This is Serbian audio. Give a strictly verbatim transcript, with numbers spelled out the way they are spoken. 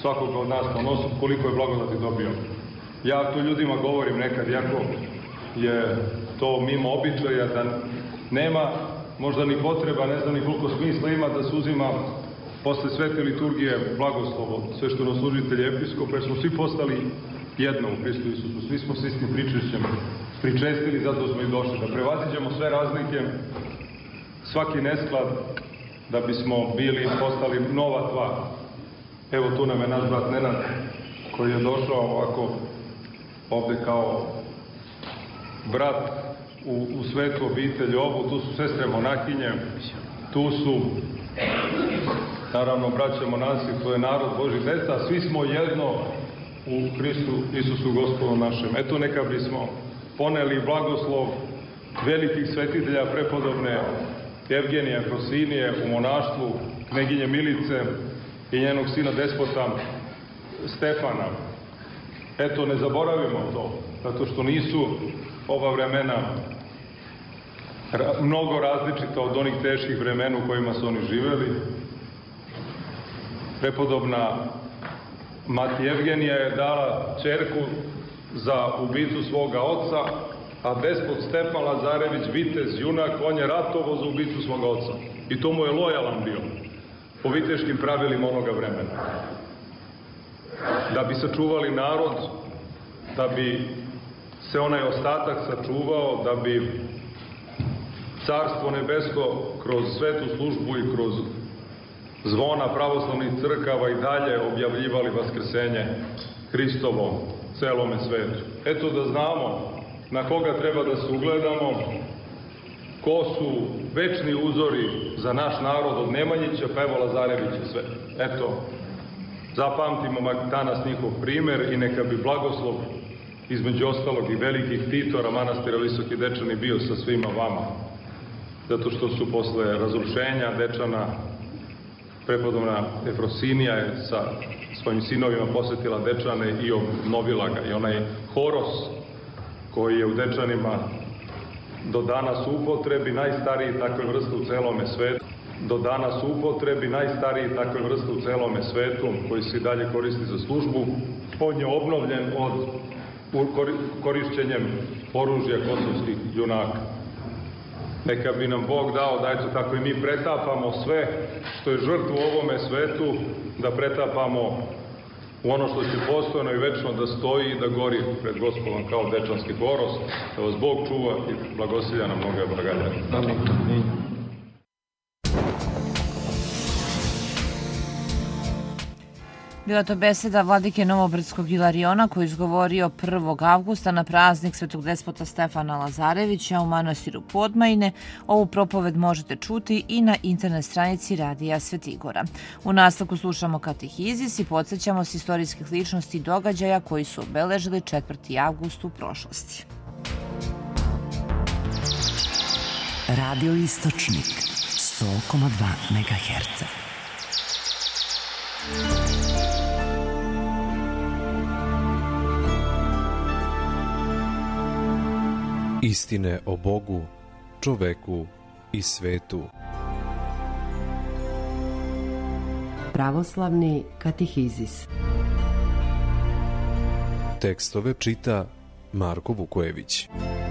svakoga od nas ponosu koliko je blagodati dobio. Ja to ljudima govorim nekad, jako je to mimo običaja, da nema možda ni potreba, ne znam ni koliko smisla ima da se uzima posle svete liturgije blagoslovo sveštenoslужitelja episkopa, jer smo svi postali jedno u Hristu Isusu, svi smo s istim pričešćem pričestili, zato smo i došli, da prevaziđemo sve razlike, svaki nesklad, da bismo bili postali nova tvar. Evo tu nam je naš brat Nenad, koji je došao ovako ovde kao brat u, u svetu obitelji ovu, tu su sestre monahinje, tu su naravno braće monasi, to je narod Božih deca, svi smo jedno u Hristu Isusu Gospodu našem. Eto neka bismo poneli blagoslov velikih svetitelja prepodobne Evgenije Efrosinije u monaštvu, kneginje Milice i njenog sina despota Stefana. Eto, ne zaboravimo to, zato što nisu ova vremena mnogo različita od onih teških vremena u kojima su oni živeli. Prepodobna mati Evgenija je dala ćerku za ubicu svoga oca, a despot Stefan Lazarević, vitez, junak, on je ratovao za ubicu svoga oca. I to mu je lojalan bio, po viteškim pravilima onoga vremena. Da bi sačuvali narod, da bi se onaj ostatak sačuvao, da bi Carstvo nebesko kroz svetu službu i kroz zvona pravoslavnih crkava i dalje objavljivali vaskrsenje Hristovo celome svetu. Eto da znamo na koga treba da se ugledamo, ko su večni uzori za naš narod od Nemanjića pa evo Lazarevića sve. Eto, zapamtimo danas njihov primer i neka bi blagoslov između ostalog i velikih titora manastira Visoki Dečani bio sa svima vama. Zato što su posle razrušenja Dečana prepodobna Efrosinija je sa svojim sinovima posetila Dečane i obnovila ga. I onaj horos koji je u Dečanima do danas u upotrebi, najstariji takve vrste u celome svetu, do danas u upotrebi, najstariji takve vrste u celome svetu, koji se i dalje koristi za službu, on je obnovljen od korišćenjem oružja kosovskih junaka. Neka bi nam Bog dao da eto tako i mi pretapamo sve što je žrtvo u ovome svetu, da pretapamo u ono što će postojano i večno da stoji i da gori pred Gospodom kao dečanski horos, da vas Bog čuva i blagosilja na mnoga blagalja. Amin. Bila to beseda vladike Novobrdskog Ilariona koji je izgovorio prvog avgusta na praznik svetog despota Stefana Lazarevića u manastiru Podmajine. Ovu propoved možete čuti i na internet stranici Radija Svetigora. U nastavku slušamo katehizis i podsjećamo s istorijskih ličnosti i događaja koji su obeležili četvrti avgust u prošlosti. Radio Istočnik sto zarez dva megaherca. Istine o Bogu, čoveku i svetu. Pravoslavni katehizis. Tekstove čita Marko Vukojević.